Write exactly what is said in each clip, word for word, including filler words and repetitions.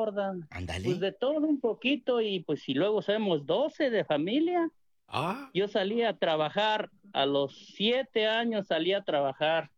gorda. Ándale. Pues de todo un poquito, y pues si luego somos doce de familia. Ah. Yo salí a trabajar, a los siete años salí a trabajar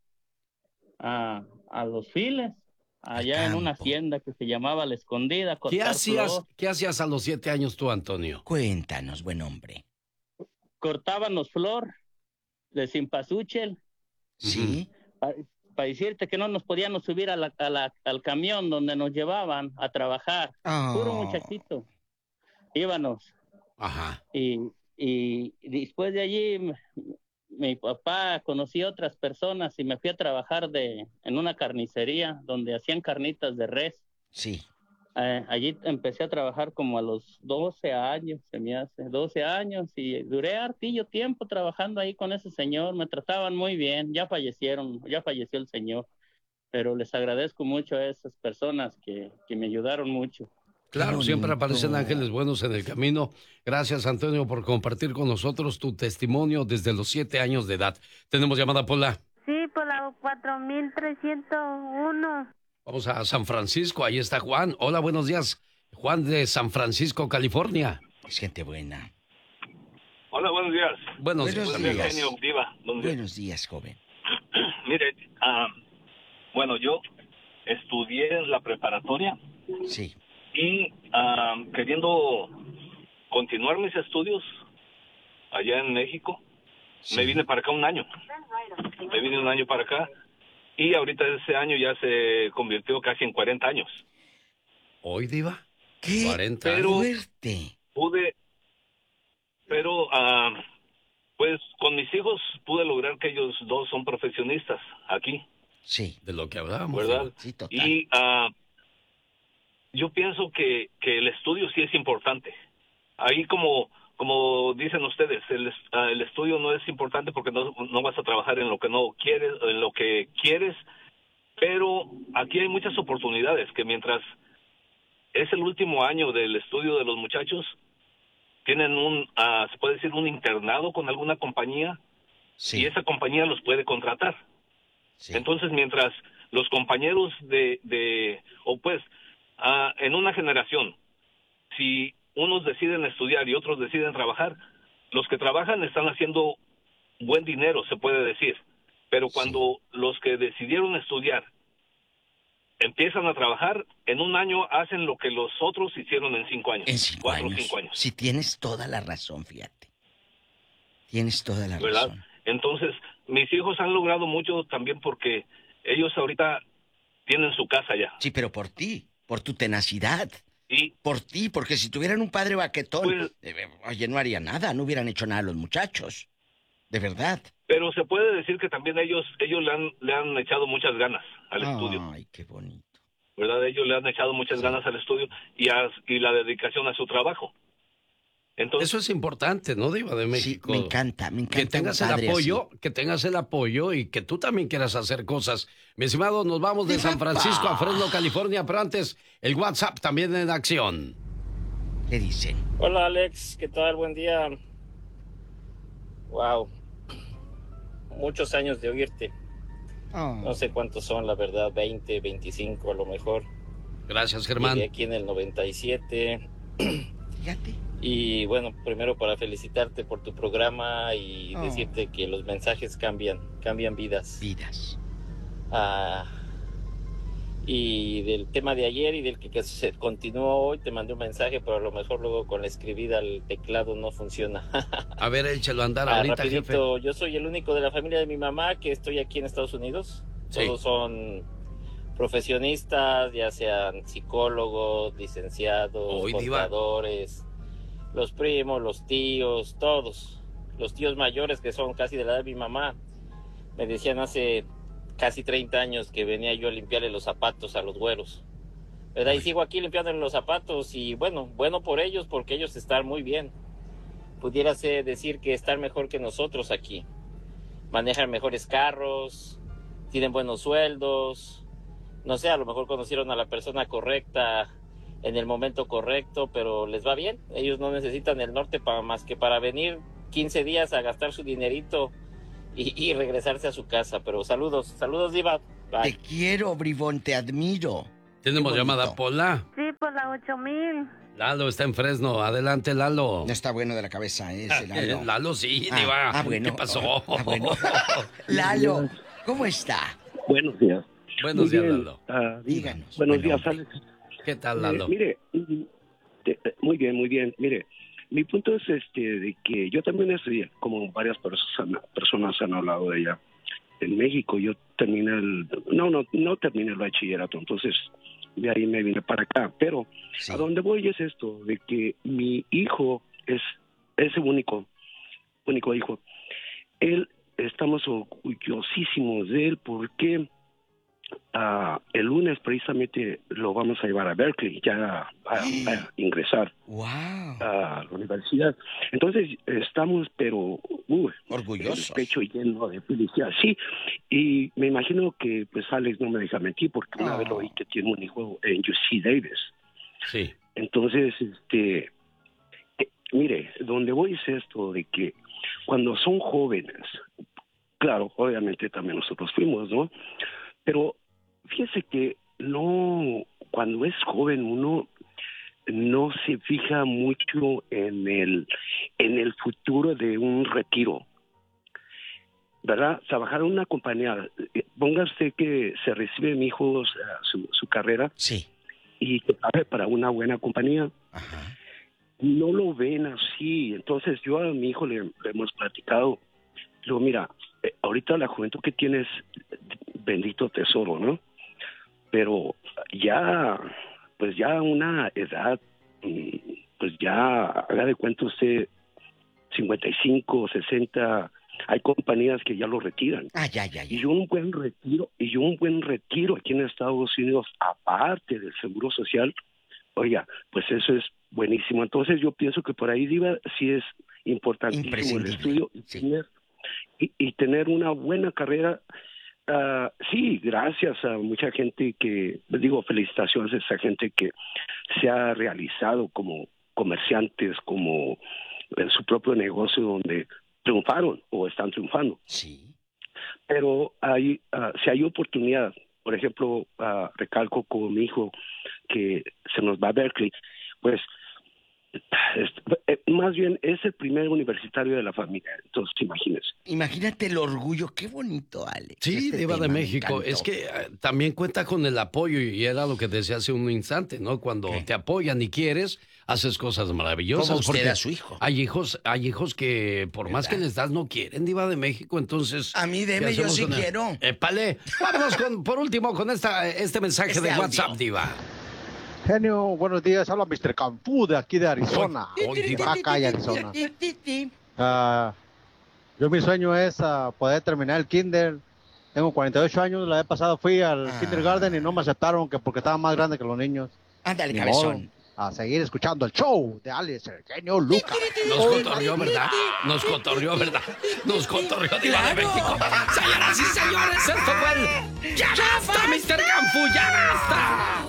a, a los files, allá en una hacienda que se llamaba La Escondida. ¿Qué hacías, flor. ¿Qué hacías a los siete años tú, Antonio? Cuéntanos, buen hombre. Cortábamos flor de cempasúchil. Sí. Para pa decirte que no nos podíamos subir a la, a la, al camión donde nos llevaban a trabajar. Oh. Puro muchachito. Íbamos. Ajá. Y, y después de allí, mi, mi papá conocí a otras personas y me fui a trabajar de, en una carnicería donde hacían carnitas de res. Sí. Eh, allí empecé a trabajar como a los doce años, se me hace, doce años, y duré hartillo tiempo trabajando ahí con ese señor. Me trataban muy bien, ya fallecieron, ya falleció el señor, pero les agradezco mucho a esas personas que, que me ayudaron mucho. Claro, siempre aparecen ángeles buenos en el camino. Gracias, Antonio, por compartir con nosotros tu testimonio desde los siete años de edad. ¿Tenemos llamada, Pola? Sí, por la cuatro mil trescientos uno. Vamos a San Francisco, ahí está Juan. Hola, buenos días. Juan de San Francisco, California. Es gente buena. Hola, buenos días. Buenos, buenos días. días. Genio, Diva. Buenos días, buenos días joven. Mire, uh, bueno, yo estudié en la preparatoria. Sí. Y uh, queriendo continuar mis estudios allá en México, sí. me vine para acá un año. Me vine un año para acá. Y ahorita ese año ya se convirtió casi en cuarenta años. ¿Hoy, Diva? ¿Qué? cuarenta pero fuerte. Pude, pero uh, pues con mis hijos pude lograr que ellos dos son profesionistas aquí. Sí. De lo que hablábamos. ¿Verdad? Sí, total. Y uh, yo pienso que, que el estudio sí es importante. Ahí como... Como dicen ustedes, el, uh, el estudio no es importante porque no, no vas a trabajar en lo que no quieres, en lo que quieres, pero aquí hay muchas oportunidades que mientras es el último año del estudio de los muchachos, tienen un, uh, se puede decir, un internado con alguna compañía, sí. y esa compañía los puede contratar. Sí. Entonces, mientras los compañeros de, de o pues, uh, en una generación, si unos deciden estudiar y otros deciden trabajar, los que trabajan están haciendo buen dinero, se puede decir. Pero cuando sí. los que decidieron estudiar empiezan a trabajar, en un año hacen lo que los otros hicieron en cinco años. En cinco cuatro años. o cinco años. Sí, tienes toda la razón, fíjate. Tienes toda la ¿verdad? razón. Entonces, mis hijos han logrado mucho también porque ellos ahorita tienen su casa ya. Sí, pero por ti, por tu tenacidad. Sí. Por ti, porque si tuvieran un padre baquetón, pues, eh, oye, no haría nada, no hubieran hecho nada los muchachos. De verdad. Pero se puede decir que también ellos ellos le han le han echado muchas ganas al Ay, estudio. Ay, qué bonito. ¿Verdad? Ellos le han echado muchas sí. ganas al estudio y, a, y la dedicación a su trabajo. Entonces, eso es importante, ¿no, Diva de México? Sí, me encanta, me encanta. Que tengas el apoyo, así. que tengas el apoyo y que tú también quieras hacer cosas. Mi estimado, nos vamos de ¡De San Francisco papá! a Fresno, California, pero antes el WhatsApp también en acción. ¿Qué dicen? Hola, Alex, ¿qué tal? Buen día. Wow. Muchos años de oírte. Oh. No sé cuántos son, la verdad, veinte, veinticinco a lo mejor. Gracias, Germán. Llegué aquí en el noventa y siete. Fíjate. Y bueno, primero para felicitarte por tu programa y oh. decirte que los mensajes cambian, cambian vidas. Vidas. Ah, y del tema de ayer y del que, que se continuó hoy, te mandé un mensaje, pero a lo mejor luego con la escribida al teclado no funciona. A ver, échalo a andar ah, ahorita, rapidito, jefe. Yo soy el único de la familia de mi mamá que estoy aquí en Estados Unidos. Sí. Todos son profesionistas, ya sean psicólogos, licenciados, Hoy, contadores... Diva. Los primos, los tíos, todos, los tíos mayores que son casi de la edad de mi mamá, me decían hace casi treinta años que venía yo a limpiarle los zapatos a los güeros, ¿verdad? Y sigo aquí limpiándole los zapatos y bueno, bueno por ellos porque ellos están muy bien. Pudiera ser decir que están mejor que nosotros aquí, manejan mejores carros, tienen buenos sueldos, no sé, a lo mejor conocieron a la persona correcta en el momento correcto, pero les va bien. Ellos no necesitan el norte para más que para venir quince días a gastar su dinerito y, y regresarse a su casa. Pero saludos, saludos, Diva. Bye. Te quiero, bribón, te admiro. Tenemos llamada, Pola. Sí, por la ocho mil. Lalo está en Fresno. Adelante, Lalo. No está bueno de la cabeza ese, Lalo. Lalo sí, ah, diva. Ah, bueno. ¿Qué pasó? Ah, bueno. Lalo, ¿cómo está? Buenos días. Buenos Muy días, bien. Lalo. Uh, Díganos. Buenos bueno, días, hombre. Alex. ¿Qué tal, Lalo? Eh, mire, te, muy bien, muy bien. Mire, mi punto es este de que yo también estudié, como varias personas, personas han hablado de ella. En México yo terminé el... No, no, no terminé el bachillerato, entonces de ahí me vine para acá. Pero Sí. a donde voy es esto, de que mi hijo es ese único, único hijo. Él, estamos orgullosísimos de él porque uh, el lunes precisamente lo vamos a llevar a Berkeley, ya a, a ingresar Wow. a la universidad. Entonces estamos, pero uh, Orgullosos. el pecho lleno de felicidad. Sí, y me imagino que pues Alex no me deja mentir porque una Oh. vez lo oí que tiene un hijo en U C Davis. Sí. Entonces, este, eh, mire, donde voy es esto de que cuando son jóvenes, claro, obviamente también nosotros fuimos, ¿no? Pero fíjese que no, cuando es joven uno no se fija mucho en el en el futuro de un retiro, ¿verdad? Trabajar en una compañía, eh, ponga usted que se recibe mi hijo uh, su, su carrera Sí. y que trabaje para una buena compañía, Ajá. no lo ven así. Entonces yo a mi hijo le, le hemos platicado, digo, mira, eh, ahorita la juventud que tienes, bendito tesoro, ¿no? Pero ya, pues ya a una edad, mm, pues ya haga de cuenta usted, cincuenta y cinco, sesenta, hay compañías que ya lo retiran. Ah, ya, ya, Y ya. un buen retiro, y un buen retiro aquí en Estados Unidos, aparte del seguro social, oiga, pues eso es buenísimo. Entonces yo pienso que por ahí, Diva, sí es importantísimo el Imprescindible, estudio y, sí. tener, y, y tener una buena carrera. Uh, sí, gracias a mucha gente que, digo, felicitaciones a esa gente que se ha realizado como comerciantes, como en su propio negocio donde triunfaron o están triunfando. Sí. Pero hay, uh, si hay oportunidad, por ejemplo, uh, recalco con mi hijo que se nos va a Berkeley, pues es, eh, más bien es el primer universitario de la familia, entonces imagínese. Imagínate el orgullo, qué bonito, Alex. Sí, Este Diva de tema me México. encantó. Es que eh, también cuenta con el apoyo y era lo que decía hace un instante, ¿no? Cuando ¿Qué? te apoyan y quieres, haces cosas maravillosas. Como usted porque a su hijo. Hay hijos, hay hijos que por más ¿Verdad? que les das no quieren, Diva de México, entonces... A mí ¿qué deme, yo hacemos sí con el- quiero. Épale. Vámonos con, por último con esta, este mensaje Este de audio. WhatsApp, Diva. Genio, buenos días. Habla mister Campú de aquí de Arizona. Oye, Baja y Arizona. Ah, yo mi sueño es ah, poder terminar el kinder. Tengo cuarenta y ocho años. La vez pasada fui al Ah. kindergarten y no me aceptaron que porque estaba más grande que los niños. Ándale, Ni cabezón. modo. A seguir escuchando el show de Alex, el genio Lucas. Nos cotorrió, ¿verdad? Nos cotorrió, ¿verdad? Nos cotorrió, Diva de México. Señoras y señores, esto fue el... ¡Ya basta, mister Campú! ¡Ya basta!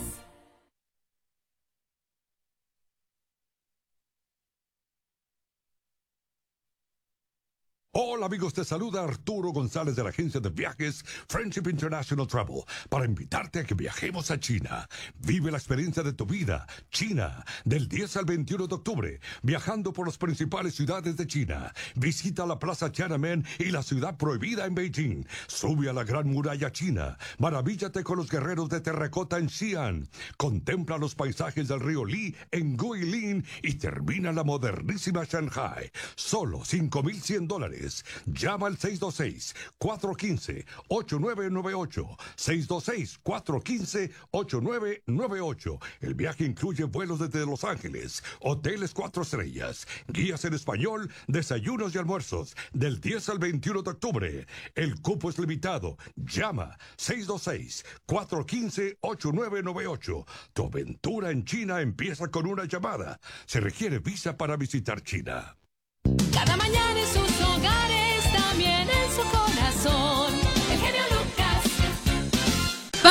Hola amigos, te saluda Arturo González de la agencia de viajes Friendship International Travel para invitarte a que viajemos a China. Vive la experiencia de tu vida, China, del diez al veintiuno de octubre, viajando por las principales ciudades de China. Visita la Plaza Tiananmen y la ciudad prohibida en Beijing. Sube a la Gran Muralla China. Maravíllate con los guerreros de terracota en Xi'an. Contempla los paisajes del río Li en Guilin y termina la modernísima Shanghai. Solo cinco mil cien dólares. Llama al seis dos seis, cuatro uno cinco, ocho nueve nueve ocho. seis dos seis, cuatro uno cinco, ocho nueve nueve ocho. El viaje incluye vuelos desde Los Ángeles, hoteles cuatro estrellas, guías en español, desayunos y almuerzos, del diez al veintiuno de octubre. El cupo es limitado. Llama seis dos seis, cuatro uno cinco, ocho nueve nueve ocho. Tu aventura en China empieza con una llamada. Se requiere visa para visitar China. Cada mañana en sus hogares, también en su corazón. El genio Lucas.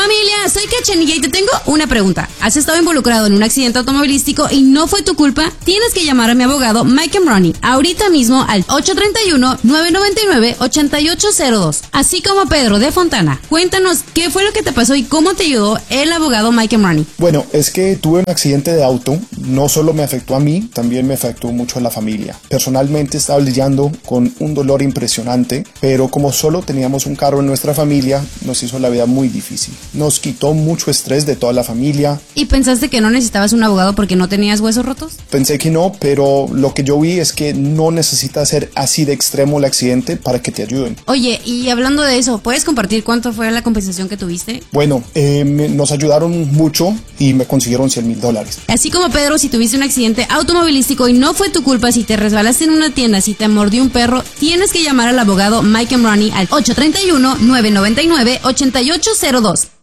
Familia, soy Cachanilla y te tengo una pregunta. ¿Has estado involucrado en un accidente automovilístico y no fue tu culpa? Tienes que llamar a mi abogado Mike Ronnie ahorita mismo al ocho tres uno, nueve nueve nueve, ocho ocho cero dos. Así como Pedro de Fontana. Cuéntanos qué fue lo que te pasó y cómo te ayudó el abogado Mike Ronnie. Bueno, es que tuve un accidente de auto. No solo me afectó a mí, también me afectó mucho a la familia. Personalmente estaba lidiando con un dolor impresionante, pero como solo teníamos un carro en nuestra familia, nos hizo la vida muy difícil. Nos quitó mucho estrés de toda la familia. ¿Y pensaste que no necesitabas un abogado porque no tenías huesos rotos? Pensé que no, pero lo que yo vi es que no necesita ser así de extremo el accidente para que te ayuden. Oye, y hablando de eso, ¿puedes compartir cuánto fue la compensación que tuviste? Bueno, eh, me, nos ayudaron mucho y me consiguieron cien mil dólares. Así como Pedro, si tuviste un accidente automovilístico y no fue tu culpa, si te resbalaste en una tienda, si te mordió un perro, tienes que llamar al abogado Mike Ronnie al ocho tres uno, nueve nueve nueve, ocho ocho cero dos.